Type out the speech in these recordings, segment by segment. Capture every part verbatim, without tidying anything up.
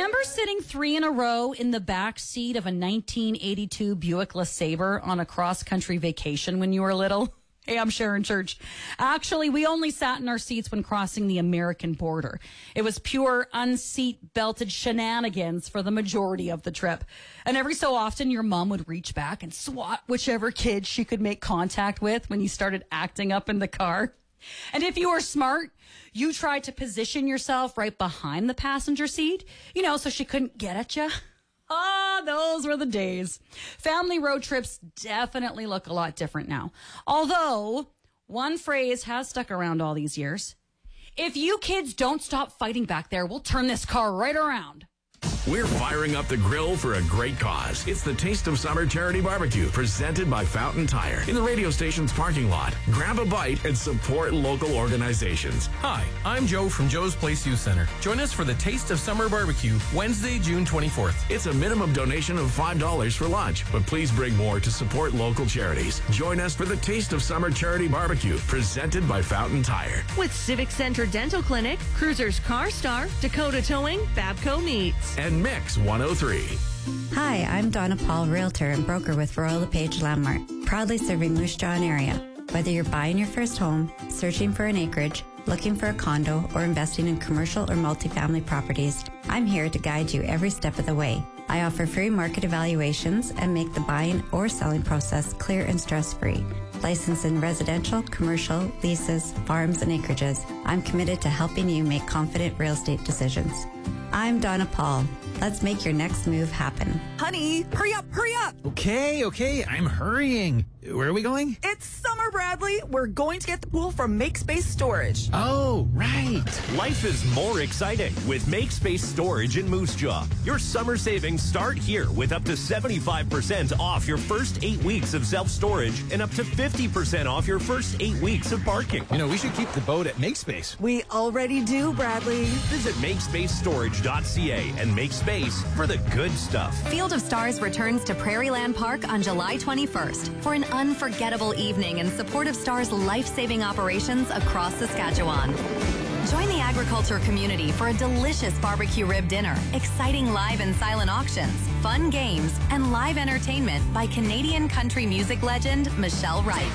Remember sitting three in a row in the back seat of a nineteen eighty-two Buick LeSabre on a cross-country vacation when you were little? Hey, I'm Sharon Church. Actually, we only sat in our seats when crossing the American border. It was pure unseat-belted shenanigans for the majority of the trip. And every so often, your mom would reach back and swat whichever kid she could make contact with when you started acting up in the car. And if you were smart, you tried to position yourself right behind the passenger seat, you know, so she couldn't get at you. Ah, those were the days. Family road trips definitely look a lot different now. Although, one phrase has stuck around all these years. If you kids don't stop fighting back there, we'll turn this car right around. We're firing up the grill for a great cause. It's the Taste of Summer Charity Barbecue, presented by Fountain Tire, in the radio station's parking lot. Grab a bite and support local organizations. Hi, I'm Joe from Joe's Place Youth Center. Join us for the Taste of Summer Barbecue, Wednesday, June twenty-fourth. It's a minimum donation of five dollars for lunch, but please bring more to support local charities. Join us for the Taste of Summer Charity Barbecue, presented by Fountain Tire. With Civic Center Dental Clinic, Cruisers Car Star, Dakota Towing, Babco Meats. And Mix one oh three. Hi, I'm Donna Paul, realtor and broker with Royal LePage Landmark, proudly serving Moose Jaw and area. Whether you're buying your first home, searching for an acreage, looking for a condo, or investing in commercial or multifamily properties, I'm here to guide you every step of the way. I offer free market evaluations and make the buying or selling process clear and stress-free. Licensed in residential, commercial, leases, farms, and acreages, I'm committed to helping you make confident real estate decisions. I'm Donna Paul. Let's make your next move happen. Honey, hurry up, hurry up. Okay, okay, I'm hurrying. Where are we going? It's summer, Bradley. We're going to get the pool from MakeSpace Storage. Oh, right. Life is more exciting with MakeSpace Storage in Moose Jaw. Your summer savings start here with up to seventy-five percent off your first eight weeks of self-storage and up to fifty percent off your first eight weeks of parking. You know, we should keep the boat at MakeSpace. We already do, Bradley. Visit make space storage dot c a and make space for the good stuff. Field of Stars returns to Prairieland Park on July twenty-first for an unforgettable evening in support of Stars' life-saving operations across Saskatchewan. Join the agriculture community for a delicious barbecue rib dinner, exciting live and silent auctions, fun games, and live entertainment by Canadian country music legend Michelle Wright.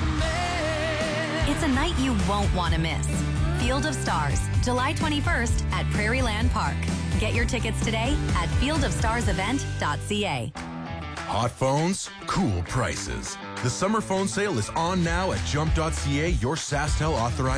It's a night you won't want to miss. Field of Stars, July twenty-first at Prairieland Park. Get your tickets today at field of stars event dot c a. Hot phones, cool prices. The summer phone sale is on now at jump dot c a, your SaskTel authorized